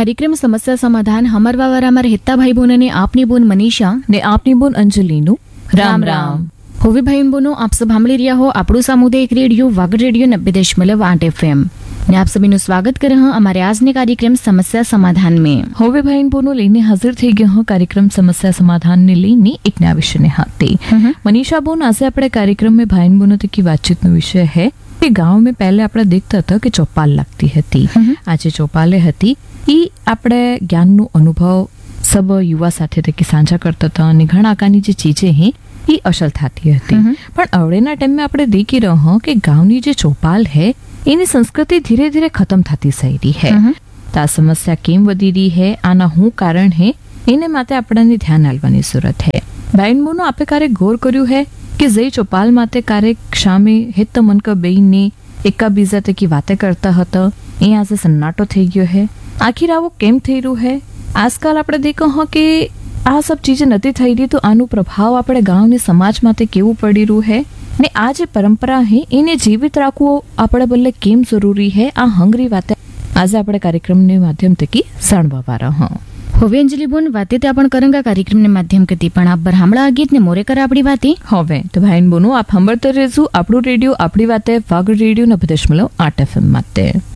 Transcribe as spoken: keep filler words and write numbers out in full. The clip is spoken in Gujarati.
કાર્યક્રમ સમસ્યા સમાધાન હમારવા વારામાં રહેતા ભાઈ બોન અને આપની બોન મનીષા ને આપની બોન અંજલિનું રામ રામ। હવે ભાઈ બોનો આપ સબ સાંભળી રહ્યા હો આપણું સામુદાયિક રેડિયો વાગડ રેડિયો नब्बे दशमलव आठ एफएम ने आप सभी નું સ્વાગત કરે हैं हमारे आज ने कार्यक्रम समस्या समाधान में। હવે ભાઈ બોનો લઈને હાજર થઈ ગયો હું કાર્યક્રમ समस्या समाधान ने લઈને એક નવા વિષયને હાથે। मनीषा बोन आज આપણે કાર્યક્રમ में भाई बोनो तक की बातचीत નો વિષય है कि गांव में पहले આપણે देखता था कि चौपाल लगती હતી। આજે चौपाले હતી ઈ આપણે જ્ઞાનનો અનુભવ सब युवा સાથે તકી સાંझा કરતા હતા અને ઘણા આકારની જે ચીજે હે ઈ અસલ થતી હતી। પણ અવળેના ટાઈમમાં આપણે દેખી રહ્યો કે ગાંવની જે चौपाल है એની સંસ્કૃતિ ધીરે ધીરે ખતમ થતી થઈ રહી है। તો આ સમસ્યા કેમ વધી રહી है આના શું કારણ है એને માટે આપણને ધ્યાન આપવાની જરૂરત है। ભાઈ બોનો આપણે ક્યારે ગૌર કર્યું है કે જે चौपाल માટે ક્યારેક સામે હિત મનક બેઈને એકાબીજા તકી વાતે કરતા હતા એ આજે સન્નાટો થઈ ગયો है। આખિર આવો કેમ થઈ રહ્યું है? આજકાલ આપણે દેખો હો કે આ સબ ચીજે નથી થઈ રહી તો આનો પ્રભાવ આપણે ગાંવની સમાજ માટે કેવું પડી રહ્યું है ને આ જે પરંપરા है એને જીવિત રાખવો આપણે બદલે કેમ જરૂરી है આ હંગરી વાતે આજે આપણે કાર્યક્રમને માધ્યમ તકી સાંભળવા હા। હવે અંજલિ બોન વાતે તે આપણ કરંગા કાર્યક્રમને માધ્યમ કતી પણ આપ બરહામળા ગીત ને મોરે કર આપણી વાતે। હવે તો ભાઈ બોનો આપ સાંભળતા રહેજો આપણું રેડિયો આપણી વાતે વાગડ રેડિયો नब्बे दशमलव आठ एफएम માટે।